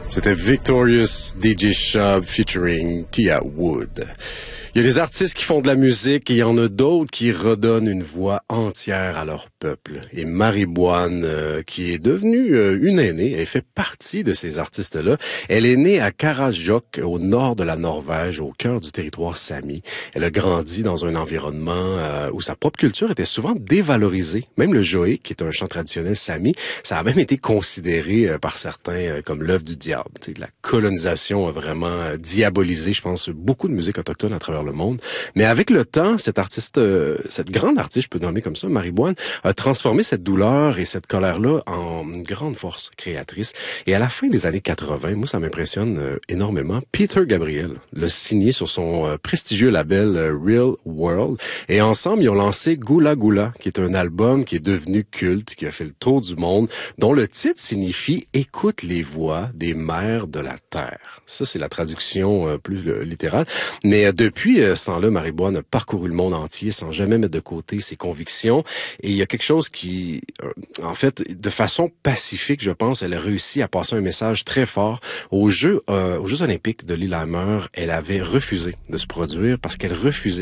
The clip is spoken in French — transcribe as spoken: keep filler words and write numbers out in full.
C'était Victorious D J Shub featuring Tia Wood. Il y a des artistes qui font de la musique et il y en a d'autres qui redonnent une voix entière à leur peuple. Et Marie Boine, euh, qui est devenue euh, une aînée, elle fait partie de ces artistes-là. Elle est née à Karasjok, au nord de la Norvège, au cœur du territoire sami. Elle a grandi dans un environnement euh, où sa propre culture était souvent dévalorisée. Même le joé, qui est un chant traditionnel sami, ça a même été considéré euh, par certains euh, comme l'œuvre du diable. T'sais, la colonisation a vraiment euh, diabolisé, je pense, beaucoup de musique autochtone à travers le monde. Mais avec le temps, cette artiste, euh, cette grande artiste, je peux nommer comme ça, Marie Boine, a transformé cette douleur et cette colère-là en une grande force créatrice. Et à la fin des années quatre-vingts, moi, ça m'impressionne euh, énormément. Peter Gabriel l'a signé sur son euh, prestigieux label euh, Real World. Et ensemble, ils ont lancé Gula Gula, qui est un album qui est devenu culte, qui a fait le tour du monde, dont le titre signifie « Écoute les voix des mères de la terre ». Ça, c'est la traduction euh, plus euh, littérale. Mais euh, depuis Depuis ce temps-là, Marie Boine a parcouru le monde entier sans jamais mettre de côté ses convictions. Et il y a quelque chose qui, en fait, de façon pacifique, je pense, elle a réussi à passer un message très fort. Aux Jeux, euh, aux Jeux olympiques de Lillehammer, elle avait refusé de se produire parce qu'elle refusait